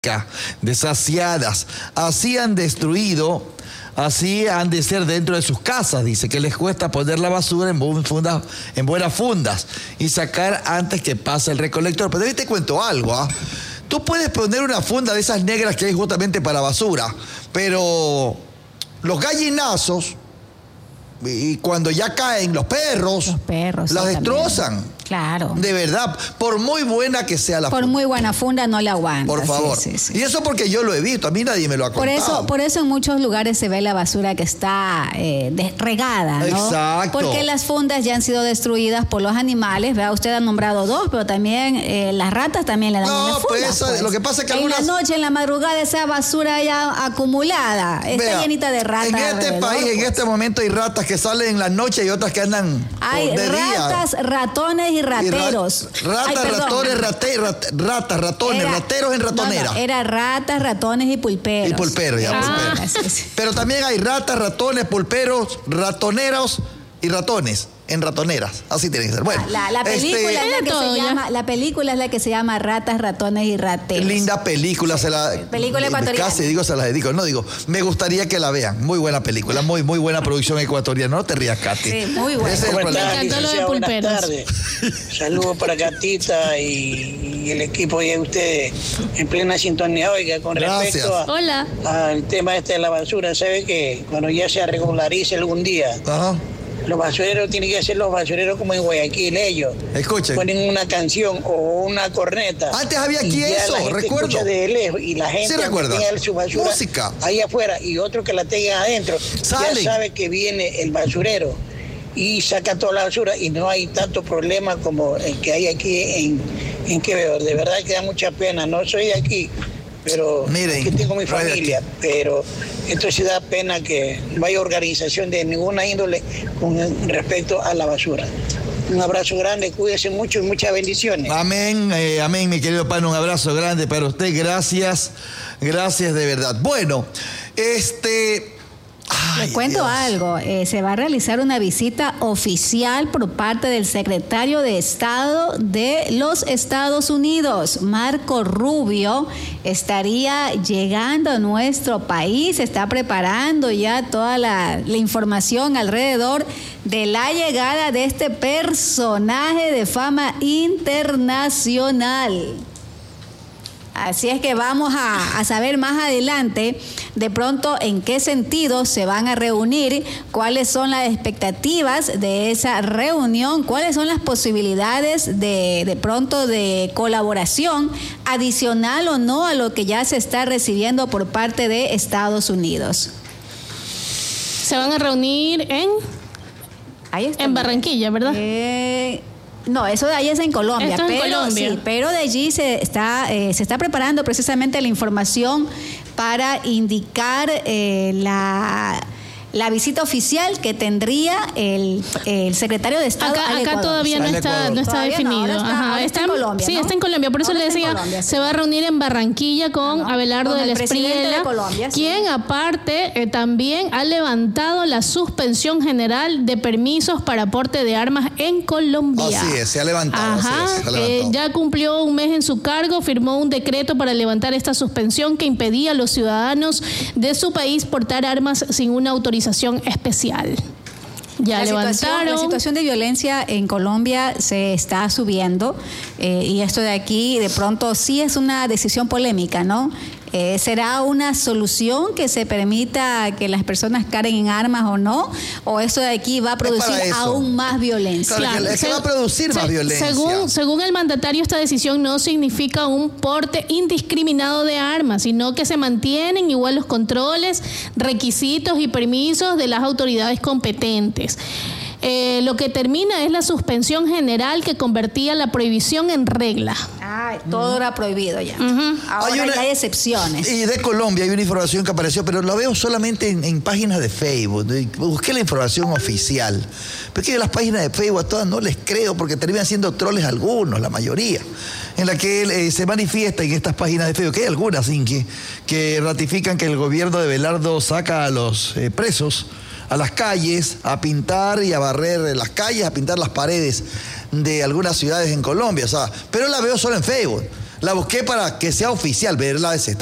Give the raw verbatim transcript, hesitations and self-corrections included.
desasiadas. Así han destruido, así han de ser dentro de sus casas. Dice que les cuesta poner la basura en, bu funda, en buenas fundas y sacar antes que pase el recolector. Pero ahí te cuento algo, ¿ah? Tú puedes poner una funda de esas negras que hay justamente para basura, pero los gallinazos, y cuando ya caen los perros, los perros las sí, destrozan. También. Claro. De verdad, por muy buena que sea la por funda. Por muy buena funda no la aguanta. Por favor. Sí, sí, sí. Y eso porque yo lo he visto, a mí nadie me lo ha contado. Por eso, por eso en muchos lugares se ve la basura que está eh, regada, ¿no? Exacto. Porque las fundas ya han sido destruidas por los animales. Vea, usted ha nombrado dos, pero también eh, las ratas también le dan no, una funda. Pues, pues. Lo que pasa es que en algunas... la noche, en la madrugada, esa basura ya acumulada está Vea, llenita de ratas. En este alrededor, país, pues. en este momento hay ratas que salen en la noche y otras que andan hay de ratas, día. ratones y rateros. Y ra ratas, Ay, ratones, rate rat ratas, ratones, era, rateros en ratonera. No, no, era ratas, ratones y pulperos. Y pulperos, ya, ah, pulperos. Sí, sí. Pero también hay ratas, ratones, pulperos, ratoneros y ratones en ratoneras. Así tiene que ser. Bueno, la, la, película este, es la, que se llama, la película es la que se llama Ratas, Ratones y Rateros. Linda película. Se la, película ecuatoriana. Casi digo, se la dedico. No digo, me gustaría que la vean. Muy buena película, muy, muy buena producción ecuatoriana. No te rías, Katy. Sí, muy buena. Ese es el problema. Me encantó lo de pulperos. Saludos para Catita y, y el equipo de ustedes en plena sintonía. Oiga, con Gracias. respecto a, Hola. al tema este de la basura, ¿sabe que cuando ya se regularice algún día, Ajá. los basureros tienen que ser los basureros como en Guayaquil, ellos Escuchen. ponen una canción o una corneta. Antes había aquí eso, recuerdo. Escucha de lejos y la gente sí, tenga su basura música ahí afuera y otro que la tenga adentro. Salen. Ya sabe que viene el basurero y saca toda la basura y no hay tanto problema como el que hay aquí en, en Quevedo. De verdad que da mucha pena. No soy de aquí, pero Miren, aquí tengo mi familia, pero esto sí da pena que no haya organización de ninguna índole con respecto a la basura. Un abrazo grande, cuídese mucho y muchas bendiciones. Amén, eh, amén, mi querido pan, un abrazo grande para usted, gracias, gracias de verdad. Bueno, este... Ay, Le cuento Dios. algo, eh, se va a realizar una visita oficial por parte del secretario de Estado de los Estados Unidos, Marco Rubio, estaría llegando a nuestro país, se está preparando ya toda la, la información alrededor de la llegada de este personaje de fama internacional. Así es que vamos a, a saber más adelante de pronto en qué sentido se van a reunir, cuáles son las expectativas de esa reunión, cuáles son las posibilidades de, de pronto de colaboración adicional o no a lo que ya se está recibiendo por parte de Estados Unidos. Se van a reunir en, Ahí está, en Barranquilla, ¿verdad? Eh... No, eso de ahí es en Colombia, Esto pero, en Colombia. Sí, pero de allí se está, eh, se está preparando precisamente la información para indicar eh, la, la visita oficial que tendría el, el secretario de Estado. Acá, al acá Ecuador. todavía no está, no está Todavía definido. No, está, Ajá, está en Colombia. Sí, ¿no? está en Colombia. Por eso Ahora le decía, Colombia, sí. se va a reunir en Barranquilla con no, Abelardo con del el presidente Espriella, de Colombia, sí. quien aparte eh, también ha levantado la suspensión general de permisos para aporte de armas en Colombia. Así es, se ha levantado. Ajá, así es, se ha levantado. Eh, ya cumplió un mes en su cargo, firmó un decreto para levantar esta suspensión que impedía a los ciudadanos de su país portar armas sin una autorización especial. Ya la levantaron. Situación, la situación de violencia en Colombia se está subiendo eh, y esto de aquí de pronto sí es una decisión polémica, ¿no? Eh, ¿Será una solución que se permita que las personas carguen en armas o no? ¿O esto de aquí va a producir aún más violencia? Claro, Claro, es que se, va a producir se, más violencia. Según, según el mandatario, esta decisión no significa un porte indiscriminado de armas, sino que se mantienen igual los controles, requisitos y permisos de las autoridades competentes. Eh, lo que termina es la suspensión general que convertía la prohibición en regla. Ah, todo era prohibido ya. Uh-huh. Ahora hay, una, hay excepciones. Y de Colombia hay una información que apareció, pero la veo solamente en, en páginas de Facebook. Busqué la información oficial. Pero es que las páginas de Facebook a todas no les creo porque terminan siendo troles algunos, la mayoría. En la que eh, se manifiesta en estas páginas de Facebook, que hay algunas ¿sí? que, que ratifican que el gobierno de Abelardo saca a los eh, presos a las calles, a pintar y a barrer las calles, a pintar las paredes de algunas ciudades en Colombia, o sea, pero la veo solo en Facebook. La busqué para que sea oficial, verla de